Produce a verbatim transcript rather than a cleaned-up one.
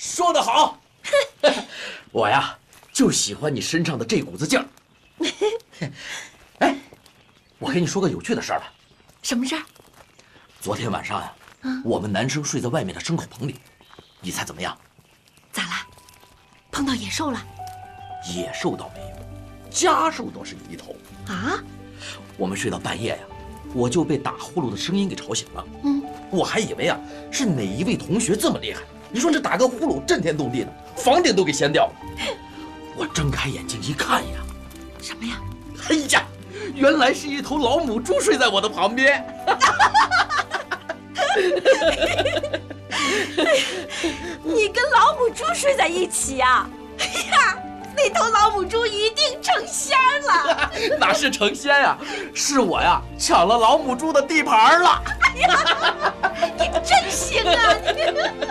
说得好，我呀就喜欢你身上的这股子劲儿。哎，我跟你说个有趣的事儿吧。 什么事儿？ 昨天晚上呀、啊，我们男生睡在外面的牲口棚里，你猜怎么样？ 咋了？碰到野兽了？ 野兽倒没有，家兽倒是有一头。 啊？ 我们睡到半夜呀，我就被打呼噜的声音给吵醒了。 嗯， 我还以为啊是哪一位同学这么厉害。你说这打个呼噜震天动地的，房顶都给掀掉了。我睁开眼睛一看呀， 什么呀？ 哎呀，原来是一头老母猪睡在我的旁边。 你跟老母猪睡在一起呀？哎呀，那头老母猪一定成仙了。 哪是成仙呀，是我呀抢了老母猪的地盘了。 哎呀，你真行啊！